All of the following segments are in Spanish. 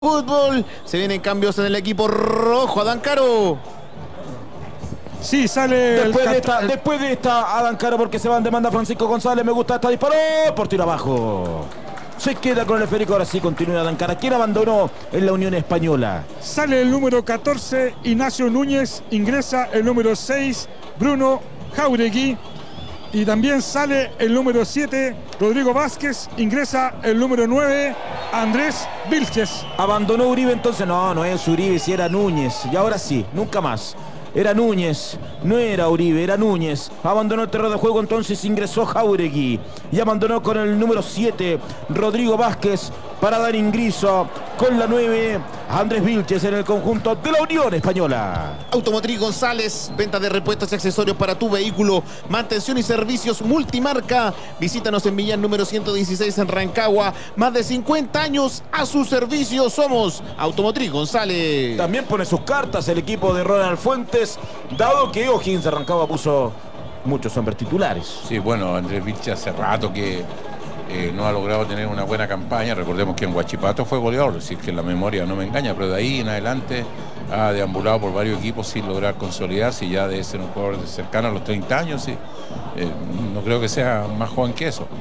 Fútbol. Se vienen cambios en el equipo rojo. Adán Caro. Sí, sale después de esta Adán Caro, porque se va en demanda Francisco González. Me gusta esta, disparó por tiro abajo. Se queda con el esférico, ahora sí continúa Adán Caro. ¿Quién abandonó en la Unión Española? Sale el número 14, Ignacio Núñez. Ingresa el número 6, Bruno Jauregui. Y también sale el número 7, Rodrigo Vázquez. Ingresa el número 9, Andrés Vilches. ¿Abandonó Uribe entonces? No es Uribe, si era Núñez. Y ahora sí, nunca más. Era Núñez, no era Uribe, era Núñez. Abandonó el terreno de juego, entonces ingresó Jauregui. Y abandonó con el número 7, Rodrigo Vázquez, para dar ingreso con la 9, Andrés Vilches, en el conjunto de la Unión Española. Automotriz González, venta de repuestos y accesorios para tu vehículo, mantención y servicios multimarca. Visítanos en Millán número 116 en Rancagua. Más de 50 años a su servicio. Somos Automotriz González. También pone sus cartas el equipo de Ronald Fuentes, dado que O'Higgins de Rancagua puso muchos hombres titulares. Sí, bueno, Andrés Vilches hace rato que no ha logrado tener una buena campaña. Recordemos que en Huachipato fue goleador, si es que la memoria no me engaña, pero de ahí en adelante ha deambulado por varios equipos sin lograr consolidarse, y ya debe ser un jugador cercano a los 30 años. Sí. No creo que sea más joven que eso.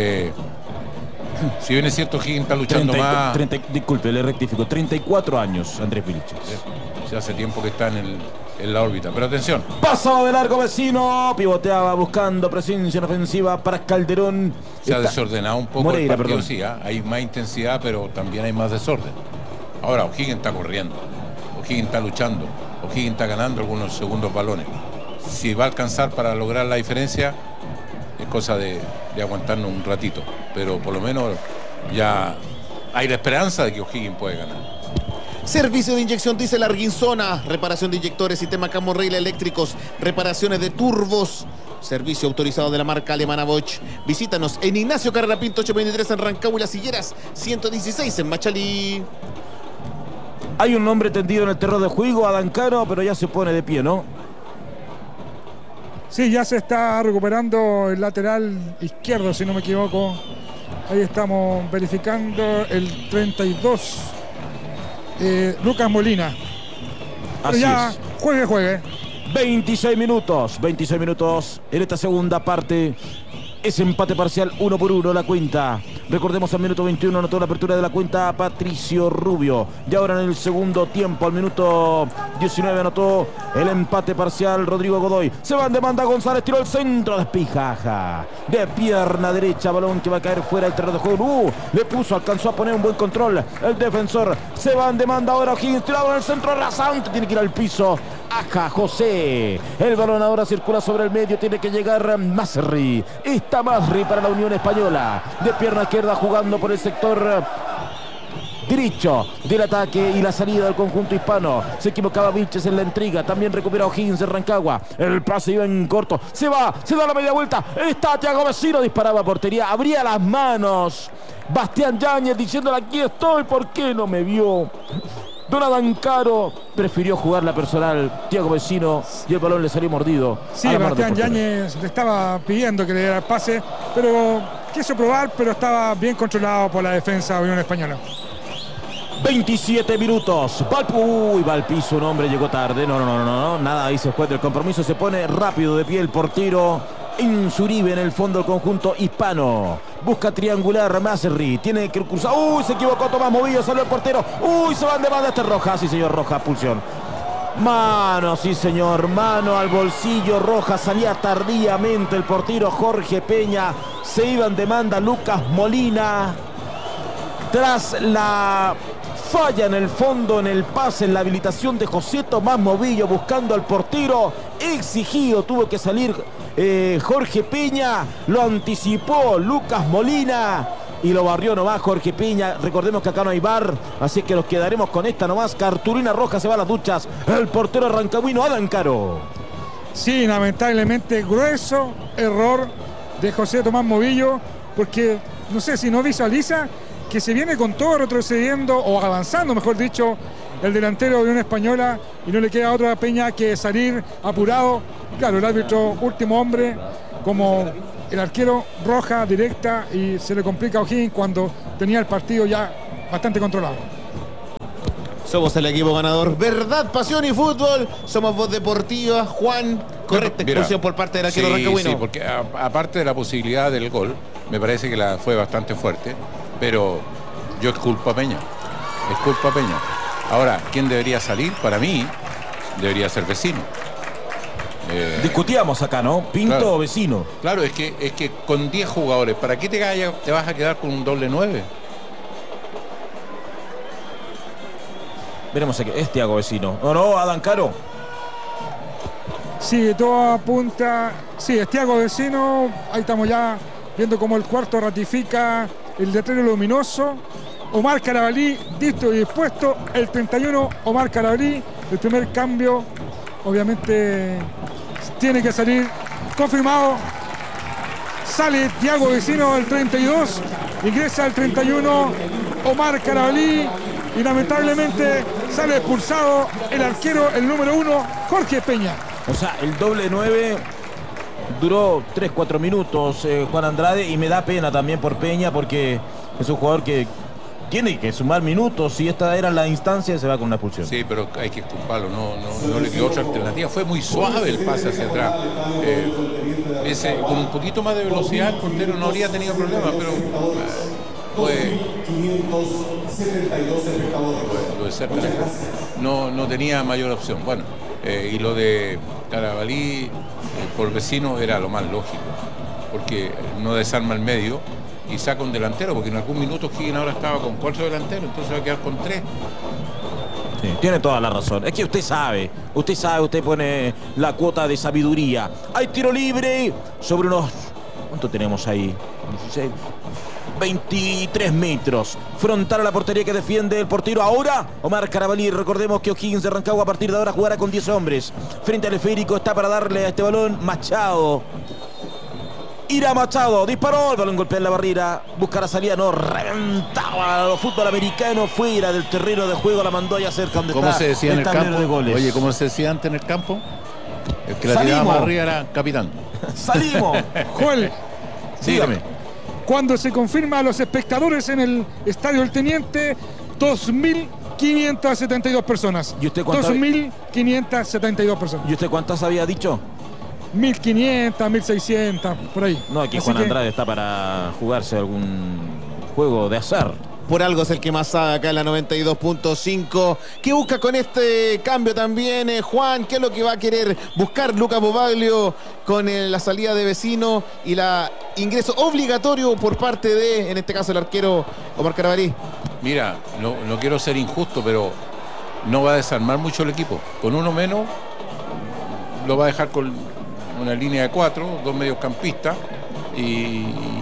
Si bien es cierto, Higgins está luchando más. Disculpe, le rectifico, 34 años Andrés Vilches. Sí, hace tiempo que está en la órbita, pero atención. Pasado de largo Vecino, pivoteaba buscando presencia en ofensiva para Calderón. Se ha desordenado un poco Moreira, el partido, perdón. sí, hay más intensidad, pero también hay más desorden. Ahora, O'Higgins está corriendo, O'Higgins está luchando, O'Higgins está ganando algunos segundos balones. Si va a alcanzar para lograr la diferencia, es cosa de aguantarnos un ratito, pero por lo menos ya hay la esperanza de que O'Higgins puede ganar. Servicio de inyección diésel Arguinzona, reparación de inyectores, sistema Camorreila eléctricos, reparaciones de turbos, servicio autorizado de la marca alemana Bosch. Visítanos en Ignacio Carrera Pinto 823 en Rancagua y Las Higueras 116 en Machalí. Hay un hombre tendido en el terreno de juego, Adán Caro, pero ya se pone de pie, ¿no? Sí, ya se está recuperando el lateral izquierdo, si no me equivoco. Ahí estamos verificando el 32, Lucas Molina. Pero Así ya es. juegue. 26 minutos en esta segunda parte. Es empate parcial 1-1 la cuenta. Recordemos, al minuto 21 anotó la apertura de la cuenta Patricio Rubio. Y ahora en el segundo tiempo, al minuto 19, anotó el empate parcial Rodrigo Godoy. Se va en demanda González, tiró el centro, despijaja. De pierna derecha, balón que va a caer fuera del terreno de juego. Alcanzó a poner un buen control el defensor. Se va en demanda ahora O'Higgins, tirado en el centro rasante, tiene que ir al piso. Aja José. El balón ahora circula sobre el medio, tiene que llegar Masri. Está Masri para la Unión Española. De pierna izquierda jugando por el sector derecho del ataque y la salida del conjunto hispano. Se equivocaba Vilches en la intriga. También recupera O'Higgins de Rancagua. El pase iba en corto. Se da la media vuelta. Está Thiago Vecino, disparaba a portería. Abría las manos Bastián Yáñez diciéndole: aquí estoy, ¿por qué no me vio? Don Adán Caro prefirió jugar la personal. Thiago Vecino, y el balón le salió mordido. Sí, Bastián Yáñez le estaba pidiendo que le diera el pase, pero quiso probar, pero estaba bien controlado por la defensa de Unión Española. 27 minutos. Va al piso un hombre, llegó tarde. No. Nada, ahí se juega el compromiso. Se pone rápido de pie el portero Insuribe en el fondo del conjunto hispano. Busca triangular Masri. Tiene que cruzar. Se equivocó Tomás Movillo. Salió el portero. Se van de banda. Roja. Sí, señor, roja. Pulsión. Mano, sí, señor. Mano al bolsillo. Roja. Salía tardíamente el portero Jorge Peña. Se iba en demanda Lucas Molina. Tras la falla en el fondo, en el pase, en la habilitación de José Tomás Movillo, buscando al portero exigido, tuvo que salir Jorge Peña, lo anticipó Lucas Molina y lo barrió nomás Jorge Peña. Recordemos que acá no hay VAR, así que nos quedaremos con esta nomás. Cartulina roja, se va a las duchas el portero rancagüino Adán Caro. Sí, lamentablemente grueso error de José Tomás Movillo, porque no sé si no visualiza que se viene con todo retrocediendo o avanzando, mejor dicho, el delantero de Unión Española, y no le queda otra Peña que salir apurado. Claro, el árbitro último hombre, como el arquero, roja directa, y se le complica a O'Higgins cuando tenía el partido ya bastante controlado. Somos el equipo ganador. Verdad, pasión y fútbol. Somos Voz Deportiva. Juan, correcta expulsión por parte del arquero rancagüino. Sí, porque aparte de la posibilidad del gol, me parece que la fue bastante fuerte, pero yo exculpo a Peña. Exculpo a Peña. Ahora, ¿quién debería salir? Para mí, debería ser Vecino. Discutíamos acá, ¿no? ¿Pinto claro, o Vecino? Claro, es que con 10 jugadores, ¿para qué te vas a quedar con un doble 9? Veremos aquí. Es Thiago Vecino. ¿O no, Adán Caro? Sí, todo apunta. Sí, es Thiago Vecino. Ahí estamos ya viendo cómo el cuarto ratifica el letrero luminoso. Omar Carabalí, listo y dispuesto. El 31, Omar Carabalí. El primer cambio, obviamente, tiene que salir confirmado. Sale Thiago Vecino, el 32. Ingresa el 31, Omar Carabalí. Y lamentablemente sale expulsado el arquero, el número 1, Jorge Peña. O sea, el doble 9 duró 3-4 minutos, Juan Andrade, y me da pena también por Peña porque es un jugador que tiene que sumar minutos. Si esta era la instancia, se va con una expulsión. Sí, pero hay que culparlo, no le quedó otra alternativa. Fue muy suave el pase hacia atrás. Con un poquito más de velocidad el portero no habría tenido problemas, pero lo de Serpa no tenía mayor opción. Bueno, y lo de Carabalí por Vecino era lo más lógico, porque no desarma el medio y saca un delantero, porque en algún minuto Higgins ahora estaba con 4 delanteros, entonces va a quedar con 3. Sí, tiene toda la razón. Es que usted pone la cuota de sabiduría. Hay tiro libre sobre unos... ¿Cuánto tenemos ahí? 16, 23 metros. Frontal a la portería que defiende el portero ahora. Omar Carabalí. Recordemos que O'Higgins de Rancagua a partir de ahora jugará con 10 hombres. Frente al esférico está para darle a este balón Machado. Irá Machado, disparó, el balón golpea en la barrera, busca la salida, no, reventaba al fútbol americano, fuera del terreno de juego, la mandó allá cerca donde ¿Cómo está se decía en el campo? de goles. Oye, ¿cómo se decía antes en el campo? El que la tiraba más arriba era capitán. ¡Salimos! Joel, Sí, dígame. cuando se confirma a los espectadores en el Estadio El Teniente, 2.572 personas. ¿Y usted cuántas? 2.572 personas. ¿Y usted cuántas había dicho? 1.500, 1.600, por ahí. No, aquí Así Juan que Andrade está para jugarse algún juego de azar. Por algo es el que más sabe acá en la 92.5. ¿Qué busca con este cambio también, Juan? ¿Qué es lo que va a querer buscar Lucas Bobaglio con la salida de Vecino y la ingreso obligatorio por parte de, en este caso, el arquero Omar Carabalí? Mira, no quiero ser injusto, pero no va a desarmar mucho el equipo. Con uno menos lo va a dejar con una línea de 4, 2 mediocampistas y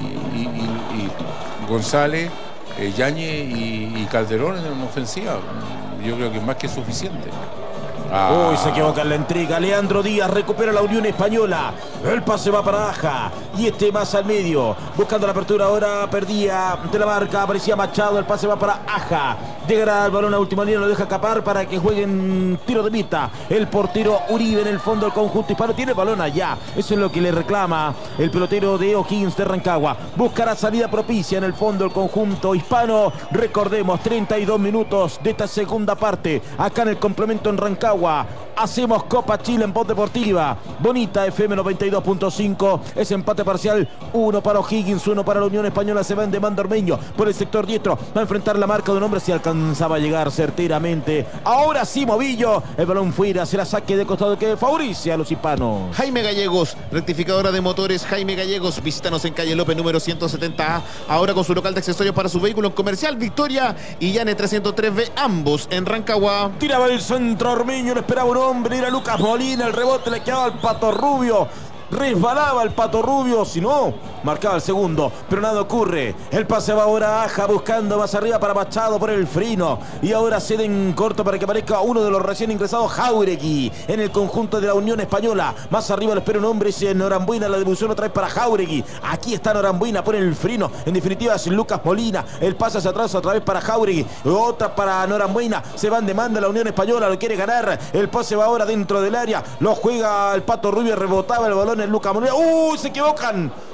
González, Yáñez y Calderón en una ofensiva. Yo creo que es más que suficiente. Uy, se equivoca en la intriga. Leandro Díaz recupera la Unión Española. El pase va para Aja. Y este más al medio. Buscando la apertura ahora. Perdía de la marca. Aparecía Machado. El pase va para Aja. Llegará el balón a última línea. Lo deja escapar para que jueguen tiro de meta. El portero Uribe en el fondo del conjunto hispano. Tiene el balón allá. Eso es lo que le reclama el pelotero de O'Higgins de Rancagua. Buscará salida propicia en el fondo del conjunto hispano. Recordemos, 32 minutos de esta segunda parte. Acá en el complemento en Rancagua. Hacemos Copa Chile en Voz Deportiva. Bonita FM 92.5. Es empate parcial. 1 para O'Higgins, 1 para la Unión Española. Se va en demanda Ormeño por el sector diestro. Va a enfrentar la marca de un hombre si alcanzaba a llegar certeramente. Ahora sí, Movillo. El balón fuera. Será saque de costado que favorece a los hispanos. Jaime Gallegos, rectificadora de motores Jaime Gallegos. Visítanos en calle López número 170A. Ahora con su local de accesorios para su vehículo comercial Victoria y Llane 303B. Ambos en Rancagua. Tiraba el centro Ormeño. No esperaba un hombre. Era Lucas Molina. El rebote le quedaba al Pato Rubio. Resbalaba el Pato Rubio, si no, marcaba el segundo, pero nada ocurre. El pase va ahora a Aja buscando más arriba para Machado por el freno. Y ahora cede en corto para que aparezca uno de los recién ingresados, Jauregui, en el conjunto de la Unión Española. Más arriba lo espera un hombre, es Norambuena, la devolución otra vez para Jauregui. Aquí está Norambuena, pone el freno. En definitiva es Lucas Molina. El pase hacia atrás otra vez para Jauregui. Otra para Norambuena. Se va en demanda la Unión Española, lo quiere ganar. El pase va ahora dentro del área. Lo juega el Pato Rubio, rebotaba el balón en Lucas Molina. ¡Uy! Se equivocan.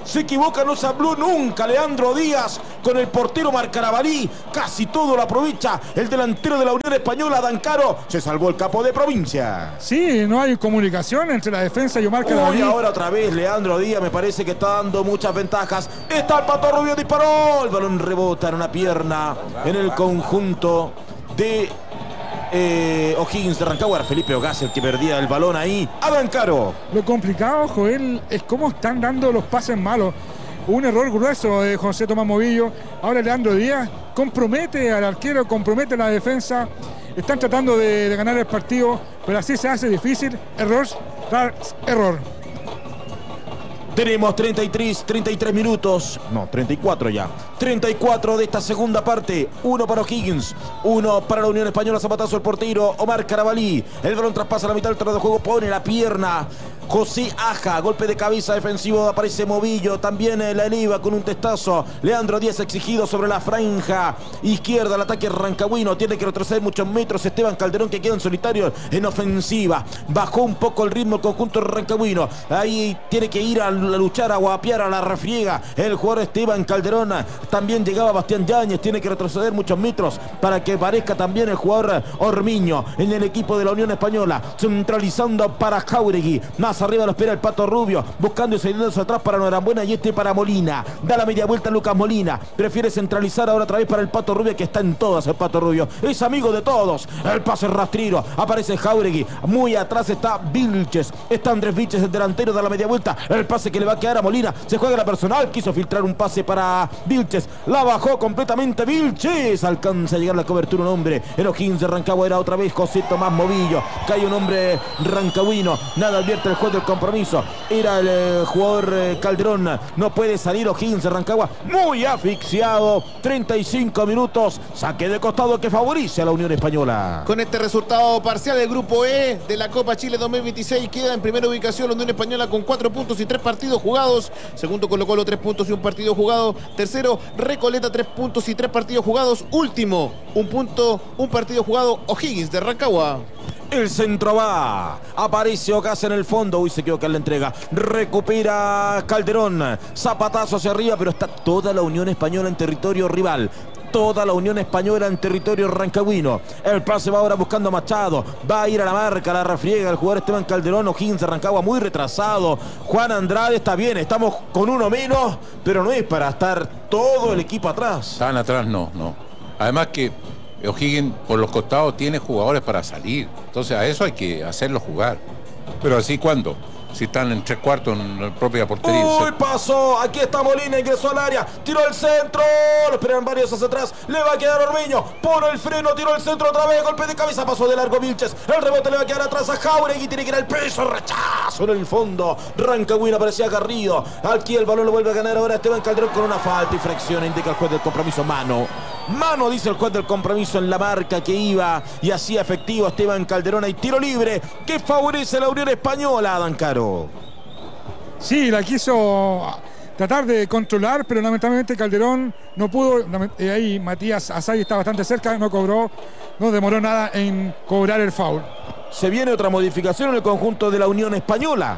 Se equivoca, no se habló nunca Leandro Díaz con el portero Marcarabalí. Casi todo lo aprovecha el delantero de la Unión Española, Dancaro. Se salvó el capo de provincia. Sí, no hay comunicación entre la defensa y Omar Carabalí. Y ahora otra vez Leandro Díaz me parece que está dando muchas ventajas. Está el Pato Rubio, disparó. El balón rebota en una pierna en el conjunto de O'Higgins de Rancagua. Felipe Ogaz, el que perdía el balón ahí. A Dancaro. Lo complicado, Joel, es cómo están dando los pases malos. Un error grueso de José Tomás Movillo. Ahora Leandro Díaz compromete al arquero, compromete la defensa. Están tratando de ganar el partido, pero así se hace difícil. Error tras error. Tenemos 33 minutos, no, 34 ya. 34 de esta segunda parte. 1 para O'Higgins, 1 para la Unión Española. Zapatazo el portero Omar Carabalí. El balón traspasa la mitad del terreno de juego, pone la pierna José Aja, golpe de cabeza defensivo, aparece Movillo, también la eleva con un testazo. Leandro Díaz exigido sobre la franja izquierda, el ataque rancagüino, tiene que retroceder muchos metros. Esteban Calderón, que queda en solitario en ofensiva, bajó un poco el ritmo el conjunto rancagüino. Ahí tiene que ir a luchar, a guapiar, a la refriega el jugador Esteban Calderón. También llegaba Bastián Yáñez, tiene que retroceder muchos metros para que aparezca también el jugador Ormiño en el equipo de la Unión Española, centralizando para Jauregui. Más arriba lo espera el Pato Rubio, buscando y saliéndose atrás para Norambuena, y este para Molina. Da la media vuelta Lucas Molina, prefiere centralizar ahora otra vez para el Pato Rubio, que está en todas. El Pato Rubio es amigo de todos. El pase rastrero, aparece Jauregui, muy atrás está Vilches, está Andrés Vilches, el delantero, da la media vuelta, el pase que le va a quedar a Molina, se juega la personal, quiso filtrar un pase para Vilches, la bajó completamente Vilches, alcanza a llegar la cobertura un hombre. El O'Higgins de Rancagua era otra vez José Tomás Movillo, cae un hombre rancagüino, nada advierte el juez del compromiso, era el jugador Calderón. No puede salir O'Higgins de Rancagua, muy asfixiado. 35 minutos, saque de costado que favorece a la Unión Española. Con este resultado parcial, el grupo E de la Copa Chile 2026 queda en primera ubicación la Unión Española con 4 puntos y 3 partidos jugados. Segundo, Colo-Colo, 3 puntos y 1 partido jugado. Tercero, Recoleta, 3 puntos y 3 partidos jugados. Último, 1 punto, 1 partido jugado, O'Higgins de Rancagua. El centro va, aparece Ogaz en el fondo, uy, se equivoca en la entrega, recupera Calderón, zapatazo hacia arriba, pero está toda la Unión Española en territorio rival. Toda la Unión Española en territorio rancagüino. El pase va ahora buscando a Machado, va a ir a la marca, la refriega el jugador Esteban Calderón. O'Higgins de Rancagua muy retrasado. Juan Andrade está bien, estamos con uno menos, pero no es para estar todo el equipo atrás. Están atrás, no. Además que O'Higgins por los costados tiene jugadores para salir. Entonces a eso hay que hacerlo jugar. Pero así, ¿cuándo? Si están en 3/4 en la propia portería. ¡Uy, pasó! Aquí está Molina, ingresó al área, tiró el centro, lo esperan varios hacia atrás, le va a quedar Ormeño, pone el freno, tiró el centro otra vez, golpe de cabeza, pasó de largo Vilches, el rebote le va a quedar atrás a Jauregui, tiene que ir al peso, rechazo en el fondo, Rancagüino aparecía Garrido, aquí el balón lo vuelve a ganar ahora Esteban Calderón con una falta, infracción, indica el juez del compromiso, mano, dice el juez del compromiso en la marca que iba y hacía efectivo Esteban Calderón, hay tiro libre que favorece a la Unión Española, Dancaro. Sí, la quiso tratar de controlar, pero lamentablemente Calderón no pudo. Ahí Matías Asay está bastante cerca, no cobró, no demoró nada en cobrar el foul. Se viene otra modificación en el conjunto de la Unión Española.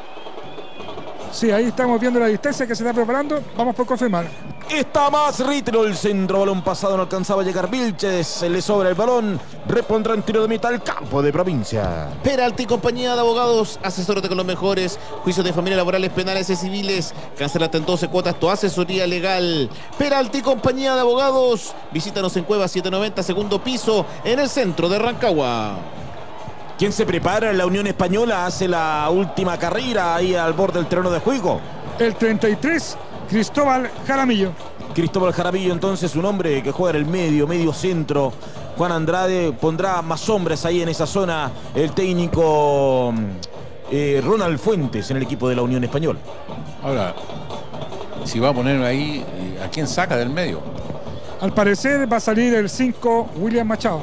Sí, ahí estamos viendo la distancia que se está preparando. Vamos por confirmar. Está más ritmo el centro, balón pasado, no alcanzaba a llegar Vilches, se le sobra el balón, repondrá en tiro de mitad al campo de provincia. Peralta y compañía de abogados, asesórate con los mejores, juicios de familia, laborales, penales y civiles, cancélate en 12 cuotas tu asesoría legal. Peralta y compañía de abogados, visítanos en Cueva 790, segundo piso, en el centro de Rancagua. ¿Quién se prepara en la Unión Española? Hace la última carrera ahí al borde del terreno de juego. El 33, Cristóbal Jaramillo. Cristóbal Jaramillo, entonces, un hombre que juega en el medio centro. Juan Andrade pondrá más hombres ahí en esa zona. El técnico Ronald Fuentes en el equipo de la Unión Española. Ahora, si va a poner ahí, ¿a quién saca del medio? Al parecer va a salir el 5, William Machado.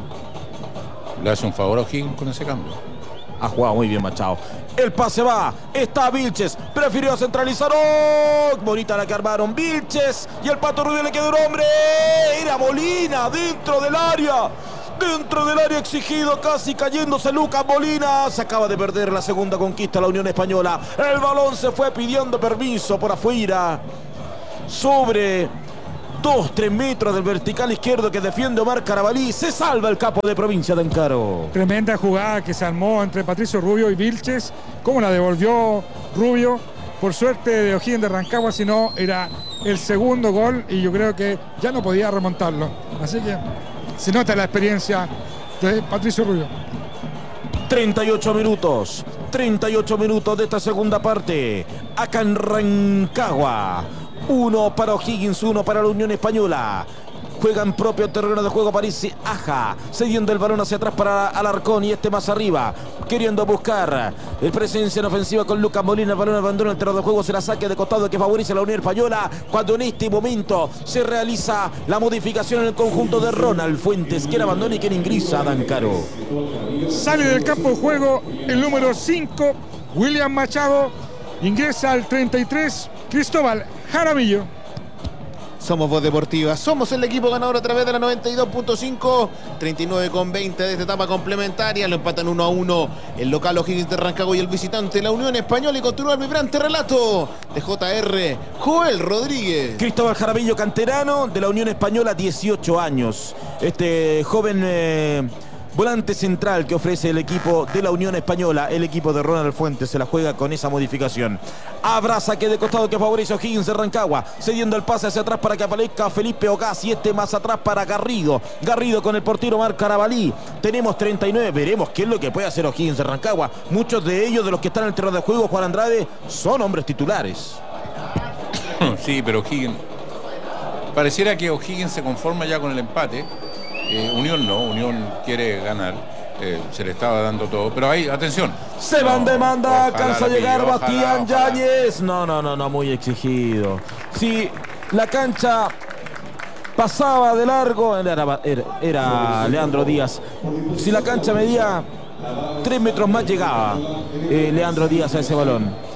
¿Le hace un favor a O'Higgins con ese cambio? Ha jugado muy bien Machado. El pase va, está Vilches, prefirió centralizar. ¡Oh! Bonita la que armaron Vilches y el Pato Rubio le quedó un hombre. Era Molina dentro del área. Dentro del área exigido, casi cayéndose Lucas Molina. Se acaba de perder la segunda conquista la Unión Española. El balón se fue pidiendo permiso por afuera. Sobre 2-3 metros del vertical izquierdo que defiende Omar Carabalí. Se salva el capo de Provincia de Ancaro. Tremenda jugada que se armó entre Patricio Rubio y Vilches. ¿Cómo la devolvió Rubio? Por suerte de O'Higgins de Rancagua, si no era el segundo gol y yo creo que ya no podía remontarlo. Así que se nota la experiencia de Patricio Rubio. 38 minutos de esta segunda parte. Acá en Rancagua. 1 para O'Higgins, 1 para la Unión Española. Juega en propio terreno de juego París Aja, cediendo el balón hacia atrás para Alarcón y más arriba, queriendo buscar presencia en ofensiva con Lucas Molina. El balón abandona el terreno de juego, será saque de costado que favorece a la Unión Española, cuando en este momento se realiza la modificación en el conjunto de Ronald Fuentes, quien abandona y quien ingresa a Dancaro. Sale del campo de juego el número 5, William Machado, ingresa al 33, Cristóbal Jaramillo. Somos Voz Deportiva, somos el equipo ganador a través de la 92.5, 39,20 de esta etapa complementaria. Lo empatan 1-1 el local O'Higgins de Rancagua y el visitante la Unión Española, y continúa el vibrante relato de JR Joel Rodríguez. Cristóbal Jaramillo, canterano de la Unión Española, 18 años. Este joven volante central que ofrece el equipo de la Unión Española, el equipo de Ronald Fuentes, se la juega con esa modificación. Habrá saque de costado que favorece a O'Higgins de Rancagua, cediendo el pase hacia atrás para que aparezca Felipe Ogaz y más atrás para Garrido. Garrido con el portero Omar Carabalí. Tenemos 39, veremos qué es lo que puede hacer O'Higgins de Rancagua. Muchos de ellos, de los que están en el terreno de juego, Juan Andrade, son hombres titulares. Sí, pero O'Higgins, pareciera que O'Higgins se conforma ya con el empate. Unión no, Unión quiere ganar, se le estaba dando todo, pero ahí, atención. Se van de demanda, ojalá alcanza a la llegar pilló, Bastián ojalá. Yáñez. No, muy exigido. Si la cancha pasaba de largo, era Leandro Díaz. Si la cancha medía 3 metros más, llegaba Leandro Díaz a ese balón.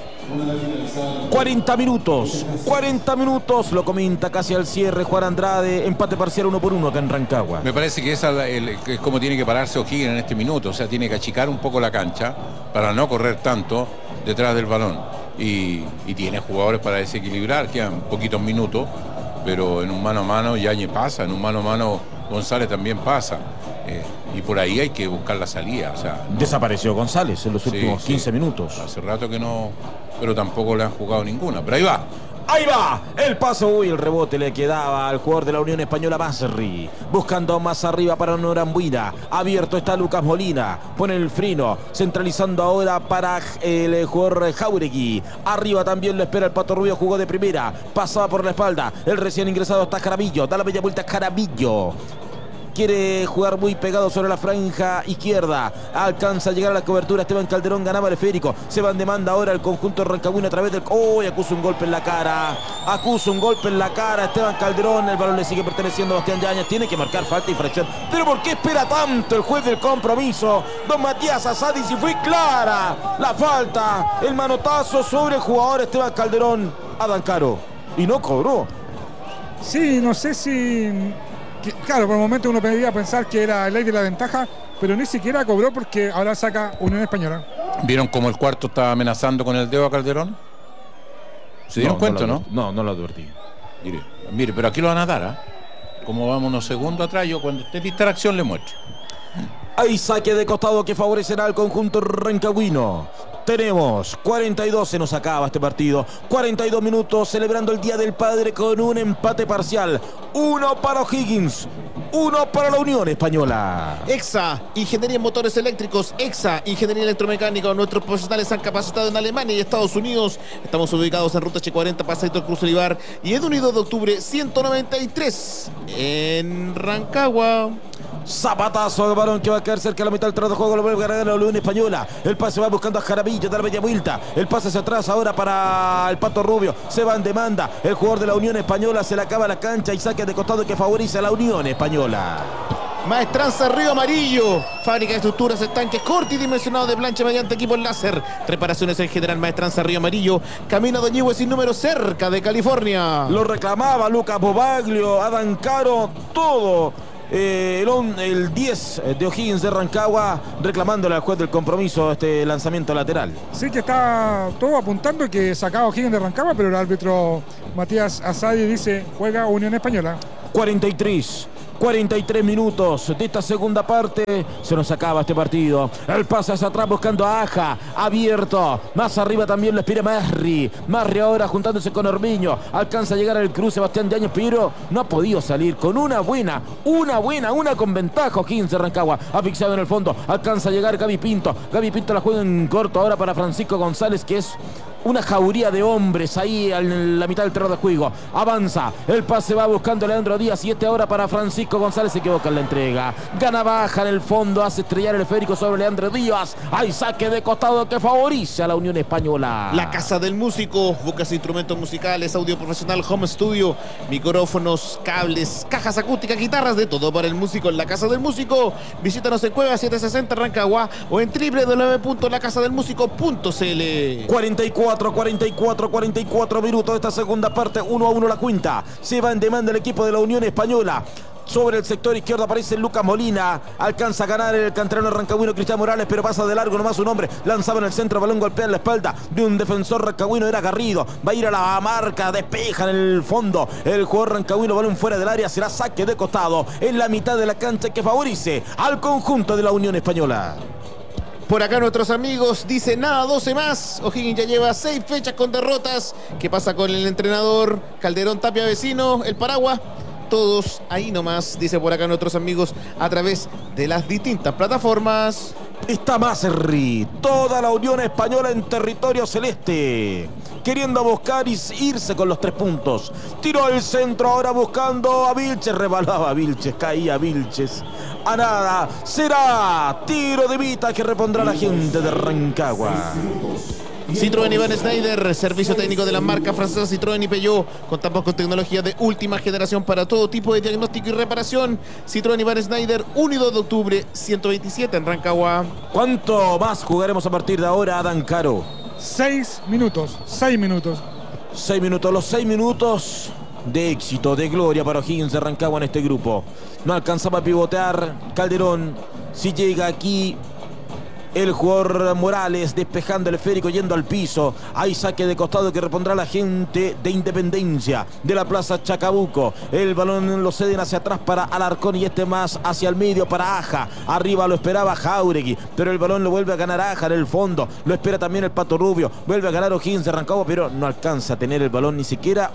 40 minutos, lo comenta casi al cierre Juan Andrade, empate parcial 1-1 acá en Rancagua. Me parece que esa es como tiene que pararse O'Higgins en este minuto, o sea, tiene que achicar un poco la cancha para no correr tanto detrás del balón. Y tiene jugadores para desequilibrar, quedan poquitos minutos, pero en un mano a mano Yáñez pasa, en un mano a mano González también pasa. Y por ahí hay que buscar la salida. O sea, desapareció González en los últimos 15 minutos. Hace rato que no, pero tampoco le han jugado ninguna. Pero ahí va. Ahí va, el paso, el rebote le quedaba al jugador de la Unión Española, Masri, buscando más arriba para Norambuina, abierto está Lucas Molina, pone el freno, centralizando ahora para el jugador Jauregui, arriba también lo espera el Pato Rubio, jugó de primera, pasaba por la espalda, el recién ingresado está Carabillo, da la media vuelta Carabillo. Quiere jugar muy pegado sobre la franja izquierda. Alcanza a llegar a la cobertura. Esteban Calderón ganaba el esférico. Se va en demanda ahora el conjunto rancagüino a través del... acusa un golpe en la cara. Esteban Calderón. El balón le sigue perteneciendo a Bastián Yáñez. Tiene que marcar falta y infracción. Pero ¿por qué espera tanto el juez del compromiso? Don Matías Asadi, si fue clara la falta. El manotazo sobre el jugador Esteban Calderón a Dancaro. Y no cobró. Sí, no sé si... Claro, por el momento uno podría pensar que era ley de la ventaja, pero ni siquiera cobró porque ahora saca Unión Española. ¿Vieron cómo el cuarto estaba amenazando con el dedo a Calderón? ¿Se dieron cuenta, no? No lo advertí. Mire, pero aquí lo van a dar, ¿ah? Como vamos unos segundos atrás, yo cuando esté lista la acción le muestro. Hay saque de costado que favorecerá al conjunto rancagüino. Tenemos 42, se nos acaba este partido. 42 minutos celebrando el Día del Padre con un empate parcial. 1 para O'Higgins, 1 para la Unión Española. EXA, Ingeniería en Motores Eléctricos. EXA, Ingeniería Electromecánica. Nuestros profesionales han capacitado en Alemania y Estados Unidos. Estamos ubicados en Ruta H40, Pasadizo Cruz Olivar y Edu Unido de Octubre 193 en Rancagua. Zapatazo de balón que va a caer cerca de la mitad del terreno de juego. Lo vuelve a ganar la Unión Española. El pase va buscando a Jaramillo, da la media vuelta. El pase hacia atrás ahora para el Pato Rubio. Se va en demanda. El jugador de la Unión Española se le acaba la cancha y saque de costado que favorece a la Unión Española. Maestranza Río Amarillo, fábrica de estructuras, estanques cortidimensionados de plancha mediante equipos láser. Reparaciones en general. Maestranza Río Amarillo, camino de Ñihue sin número, cerca de California. Lo reclamaba Lucas Bobaglio, Adán Caro, todo el 10 de O'Higgins de Rancagua, reclamándole al juez del compromiso este lanzamiento lateral. Sí, que está todo apuntando que sacaba O'Higgins de Rancagua, pero el árbitro Matías Asadi dice juega Unión Española. 43 minutos de esta segunda parte. Se nos acaba este partido. El pase hacia atrás buscando a Aja. Abierto. Más arriba también lo espera Marri. Marri ahora juntándose con Ormiño. Alcanza a llegar al cruce Sebastián Yáñez, pero no ha podido salir con una con ventaja. O'Higgins de Rancagua. Asfixiado en el fondo. Alcanza a llegar Gaby Pinto. Gaby Pinto la juega en corto ahora para Francisco González, que es una jauría de hombres ahí en la mitad del terreno de juego. Avanza. El pase va buscando Leandro Díaz y este ahora para Francisco González. Se equivoca en la entrega. Gana baja en el fondo. Hace estrellar el esférico sobre Leandro Díaz. Hay saque de costado que favorece a la Unión Española. La Casa del Músico. Buscas instrumentos musicales, audio profesional, home studio, micrófonos, cables, cajas acústicas, guitarras, de todo para el músico en La Casa del Músico. Visítanos en Cueva 760 Rancagua o en www.lacasadelmusico.cl. 44 minutos de esta segunda parte. 1-1 la cuenta. Se va en demanda el equipo de la Unión Española. Sobre el sector izquierdo aparece Lucas Molina. Alcanza a ganar el canterano rancagüino Cristian Morales, pero pasa de largo nomás un hombre. Lanzaba en el centro, balón golpea en la espalda de un defensor rancagüino, era Garrido. Va a ir a la marca, despeja en el fondo el jugador rancagüino, balón fuera del área. Será saque de costado en la mitad de la cancha que favorece al conjunto de la Unión Española. Por acá nuestros amigos dicen nada, 12 más. O'Higgins ya lleva 6 fechas con derrotas. ¿Qué pasa con el entrenador Calderón Tapia Vecino? El paraguas. Todos ahí nomás, dice por acá nuestros amigos a través de las distintas plataformas. Está Macerri, toda la Unión Española en territorio celeste, queriendo buscar y irse con los 3 puntos. Tiró el centro ahora buscando a Vilches, rebalaba Vilches, caía Vilches. A nada, será tiro de Vita que repondrá la gente de Rancagua. Citroën Iván Schneider, servicio técnico de la marca francesa Citroën y Peugeot. Contamos con tecnología de última generación para todo tipo de diagnóstico y reparación. Citroën Iván Schneider, 1 y 2 de octubre, 127 en Rancagua. ¿Cuánto más jugaremos a partir de ahora, Adán Caro? 6 minutos. 6 minutos, los 6 minutos de éxito, de gloria para O'Higgins de Rancagua en este grupo. No alcanzaba a pivotear Calderón. Si llega aquí el jugador Morales despejando el esférico yendo al piso. Hay saque de costado que repondrá la gente de Independencia de la Plaza Chacabuco. El balón lo ceden hacia atrás para Alarcón y este más hacia el medio para Aja. Arriba lo esperaba Jauregui, pero el balón lo vuelve a ganar Aja en el fondo. Lo espera también el Pato Rubio. Vuelve a ganar O'Higgins de Rancagua, pero no alcanza a tener el balón ni siquiera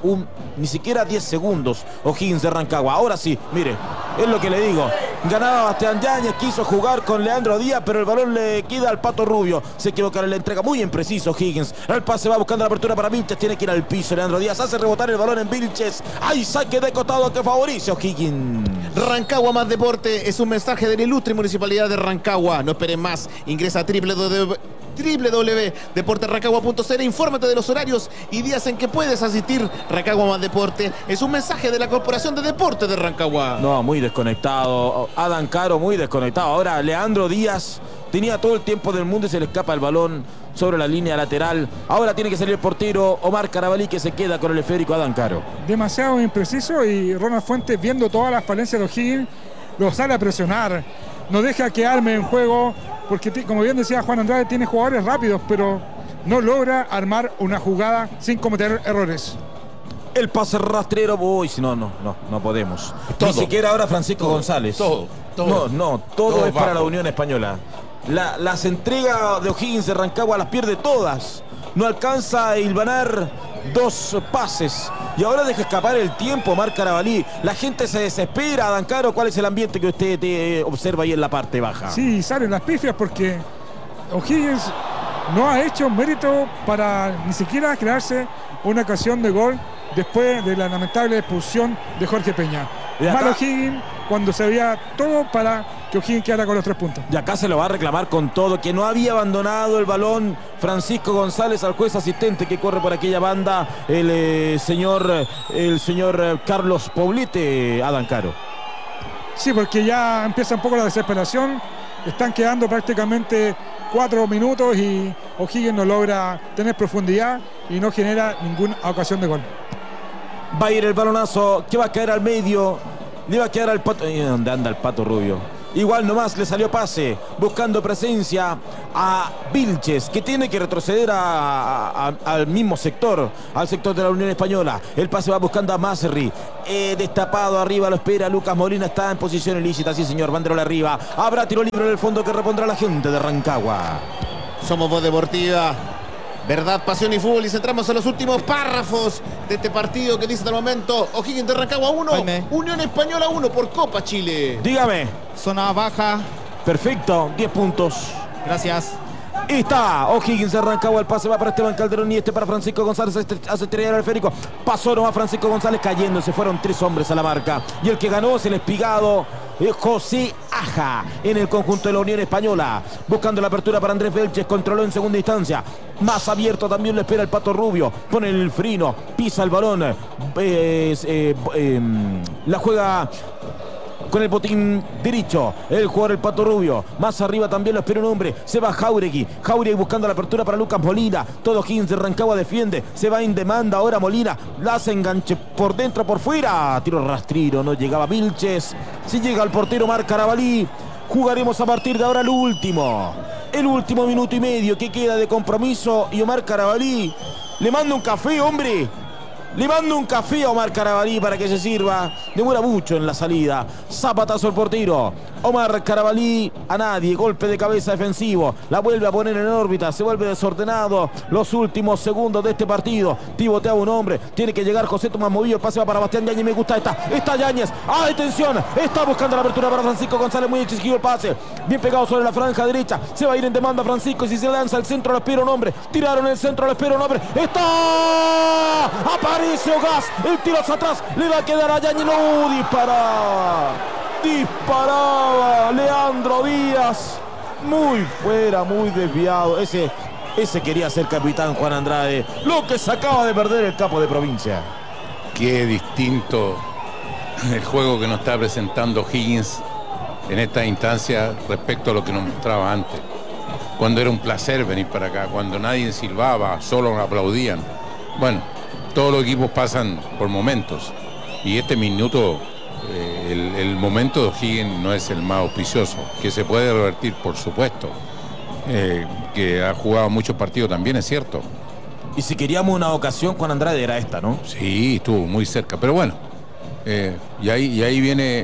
10 segundos. O'Higgins de Rancagua. Ahora sí, mire, es lo que le digo. Ganaba Bastián Yáñez, quiso jugar con Leandro Díaz, pero el balón le queda al Pato Rubio. Se equivoca en la entrega, muy impreciso Higgins. El pase va buscando la apertura para Vilches, tiene que ir al piso Leandro Díaz, hace rebotar el balón en Vilches. Hay saque de costado que favorece a O'Higgins. Rancagua más deporte es un mensaje de la ilustre municipalidad de Rancagua. No esperen más, ingresa a www.deporterancagua.cl. Infórmate de los horarios y días en que puedes asistir. Rancagua más deporte es un mensaje de la Corporación de Deportes de Rancagua. No, muy desconectado Adán Caro, muy desconectado. Ahora Leandro Díaz tenía todo el tiempo del mundo y se le escapa el balón sobre la línea lateral. Ahora tiene que salir el portero Omar Carabalí, que se queda con el esférico. Adán Caro, demasiado impreciso, y Ronald Fuentes, viendo todas las falencias de O'Higgins, lo sale a presionar, no deja que arme en juego, porque como bien decía Juan Andrade, tiene jugadores rápidos, pero no logra armar una jugada sin cometer errores. El pase rastrero, uy, no podemos. Todo, ni siquiera ahora Francisco González. Todo es para la Unión Española. Las entregas de O'Higgins de Rancagua las pierde todas. No alcanza a hilvanar 2 pases. Y ahora deja escapar el tiempo Omar Carabalí. La gente se desespera. Adán Caro, ¿cuál es el ambiente que usted observa ahí en la parte baja? Sí, salen las pifias porque O'Higgins no ha hecho mérito para ni siquiera crearse una ocasión de gol después de la lamentable expulsión de Jorge Peña. Mal O'Higgins cuando se veía todo para que O'Higgins quedara con los 3 puntos. Y acá se lo va a reclamar con todo, que no había abandonado el balón Francisco González al juez asistente que corre por aquella banda, el señor Carlos Poblete, Adán Caro. Sí, porque ya empieza un poco la desesperación. Están quedando prácticamente 4 minutos y O'Higgins no logra tener profundidad y no genera ninguna ocasión de gol. Va a ir el balonazo que va a caer al medio. Le va a quedar al Pato. ¿Dónde anda el Pato Rubio? Igual nomás le salió pase, buscando presencia a Vilches, que tiene que retroceder al mismo sector, al sector de la Unión Española. El pase va buscando a Maserri. Destapado arriba, lo espera Lucas Molina, está en posición ilícita, sí señor, banderola arriba. Habrá tiro libre en el fondo que repondrá la gente de Rancagua. Somos Voz Deportiva. Verdad, pasión y fútbol. Y centramos en los últimos párrafos de este partido que dice hasta el momento: O'Higgins de Rancagua 1, Jaime. Unión Española 1 por Copa Chile. Dígame. Zona baja. Perfecto, 10 puntos. Gracias. Y está O'Higgins de Rancagua, el pase va para Esteban Calderón y este para Francisco González, hace estrellar al esférico. Pasó nomás Francisco González cayendo, se fueron 3 hombres a la marca. Y el que ganó es el espigado José Aja en el conjunto de la Unión Española. Buscando la apertura para Andrés Vilches, controló en segunda instancia. Más abierto también lo espera el Pato Rubio. Pone el freno, pisa el balón. La juega con el botín derecho, el jugador el Pato Rubio. Más arriba también lo espera un hombre. Se va Jauregui buscando la apertura para Lucas Molina. Todo Higgins de Rancagua defiende. Se va en demanda ahora Molina. La hace enganche por dentro, por fuera. Tiro rastrero, no llegaba Vilches. Si llega el portero Omar Carabalí. Jugaremos a partir de ahora el último minuto y medio que queda de compromiso. Y Omar Carabalí le manda un café, hombre. Le mando un café a Omar Carabalí para que se sirva. Demora mucho en la salida. Zapatazo al portero. Omar Carabalí a nadie. Golpe de cabeza defensivo. La vuelve a poner en órbita. Se vuelve desordenado. Los últimos segundos de este partido. Tibotea un hombre. Tiene que llegar José Tomás Movillo. El pase va para Bastián Yáñez. Me gusta esta. Está Yáñez. ¡Ah, atención! Está buscando la apertura para Francisco González. Muy exigido el pase. Bien pegado sobre la franja derecha. Se va a ir en demanda Francisco. Y si se lanza al centro, lo espera un hombre. Tiraron el centro, lo espera un hombre. ¡Está! Aparece Gas. El tiro hacia atrás. Le va a quedar a Yáñez. No, disparaba Leandro Díaz. Muy fuera, muy desviado. Ese quería ser capitán Juan Andrade. Lo que se acaba de perder el capo de provincia. Qué distinto el juego que nos está presentando Higgins en esta instancia respecto a lo que nos mostraba antes. Cuando era un placer venir para acá, cuando nadie silbaba, solo nos aplaudían. Bueno, todos los equipos pasan por momentos. Y este minuto, el momento de O'Higgins no es el más auspicioso. Que se puede revertir, por supuesto. Que ha jugado muchos partidos también, es cierto. Y si queríamos una ocasión, Juan Andrade, era esta, ¿no? Sí, estuvo muy cerca. Pero bueno, y ahí viene